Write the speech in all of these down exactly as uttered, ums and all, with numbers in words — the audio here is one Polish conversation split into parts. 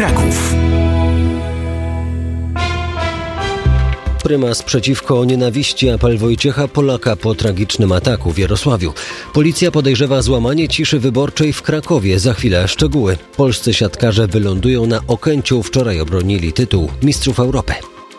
Kraków. Prymas przeciwko nienawiści, apel Wojciecha Polaka po tragicznym ataku w Jarosławiu. Policja podejrzewa złamanie ciszy wyborczej w Krakowie. Za chwilę szczegóły. Polscy siatkarze wylądują na Okęciu. Wczoraj obronili tytuł Mistrzów Europy.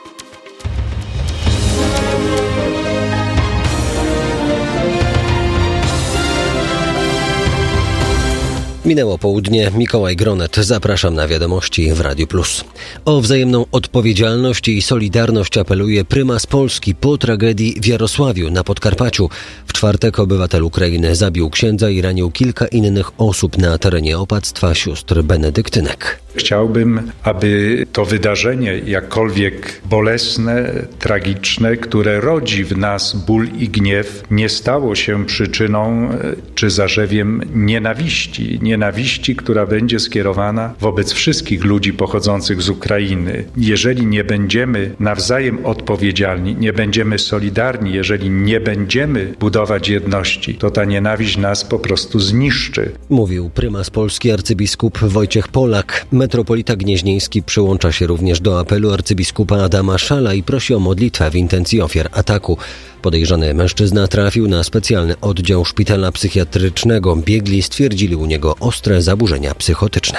Minęło południe, Mikołaj Gronet, zapraszam na wiadomości w Radiu Plus. O wzajemną odpowiedzialność i solidarność apeluje prymas Polski po tragedii w Jarosławiu na Podkarpaciu. W czwartek obywatel Ukrainy zabił księdza i ranił kilka innych osób na terenie opactwa sióstr benedyktynek. Chciałbym, aby to wydarzenie, jakkolwiek bolesne, tragiczne, które rodzi w nas ból i gniew, nie stało się przyczyną czy zarzewiem nienawiści. Nienawiści, która będzie skierowana wobec wszystkich ludzi pochodzących z Ukrainy. Jeżeli nie będziemy nawzajem odpowiedzialni, nie będziemy solidarni, jeżeli nie będziemy budować jedności, to ta nienawiść nas po prostu zniszczy. Mówił prymas Polski arcybiskup Wojciech Polak. Metropolita Gnieźnieński przyłącza się również do apelu arcybiskupa Adama Szala i prosi o modlitwę w intencji ofiar ataku. Podejrzany mężczyzna trafił na specjalny oddział szpitala psychiatrycznego. Biegli stwierdzili u niego ostre zaburzenia psychotyczne.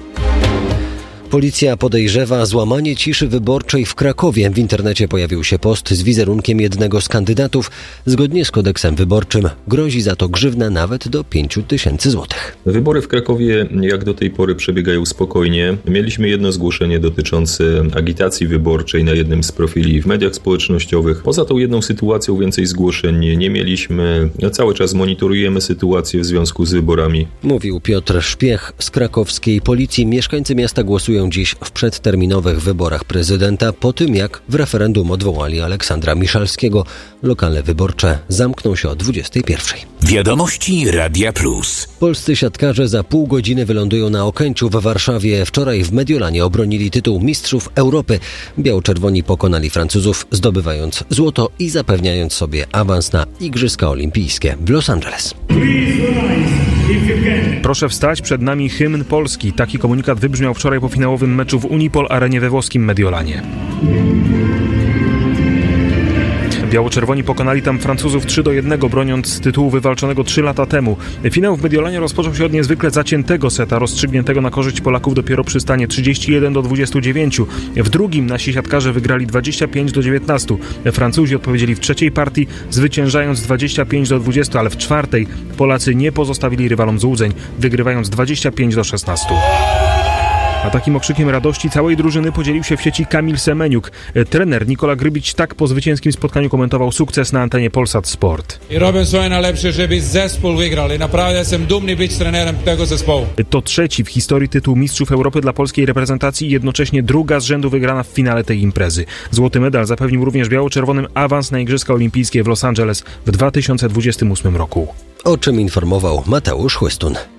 Policja podejrzewa złamanie ciszy wyborczej w Krakowie. W internecie pojawił się post z wizerunkiem jednego z kandydatów. Zgodnie z kodeksem wyborczym grozi za to grzywna nawet do pięć tysięcy złotych. Wybory w Krakowie jak do tej pory przebiegają spokojnie. Mieliśmy jedno zgłoszenie dotyczące agitacji wyborczej na jednym z profili w mediach społecznościowych. Poza tą jedną sytuacją więcej zgłoszeń nie mieliśmy. Cały czas monitorujemy sytuację w związku z wyborami. Mówił Piotr Szpiech z krakowskiej policji. Mieszkańcy miasta głosują dziś w przedterminowych wyborach prezydenta po tym, jak w referendum odwołali Aleksandra Miszalskiego. Lokale wyborcze zamkną się o dwudziestej pierwszej. Wiadomości Radia Plus. Polscy siatkarze za pół godziny wylądują na Okęciu w Warszawie. Wczoraj w Mediolanie obronili tytuł Mistrzów Europy. Biało-czerwoni pokonali Francuzów, zdobywając złoto i zapewniając sobie awans na Igrzyska Olimpijskie w Los Angeles. Proszę wstać, przed nami hymn Polski. Taki komunikat wybrzmiał wczoraj po finałowym meczu w Unipol Arenie we włoskim Mediolanie. Biało-czerwoni pokonali tam Francuzów trzy do jednego, broniąc tytułu wywalczonego trzy lata temu. Finał w Mediolanie rozpoczął się od niezwykle zaciętego seta, rozstrzygniętego na korzyść Polaków dopiero przy stanie trzydzieści jeden do dwudziestu dziewięciu. W drugim nasi siatkarze wygrali dwadzieścia pięć do dziewiętnastu. Francuzi odpowiedzieli w trzeciej partii, zwyciężając dwadzieścia pięć do dwudziestu, ale w czwartej Polacy nie pozostawili rywalom złudzeń, wygrywając dwadzieścia pięć do szesnastu. A takim okrzykiem radości całej drużyny podzielił się w sieci Kamil Semeniuk. Trener Nikola Grybić tak po zwycięskim spotkaniu komentował sukces na antenie Polsat Sport. I robię swoje najlepsze, żeby zespół wygrał. I naprawdę jestem dumny być trenerem tego zespołu. To trzeci w historii tytuł Mistrzów Europy dla polskiej reprezentacji i jednocześnie druga z rzędu wygrana w finale tej imprezy. Złoty medal zapewnił również biało-czerwonym awans na Igrzyska Olimpijskie w Los Angeles w dwa tysiące dwudziestym ósmym roku. O czym informował Mateusz Chłystun.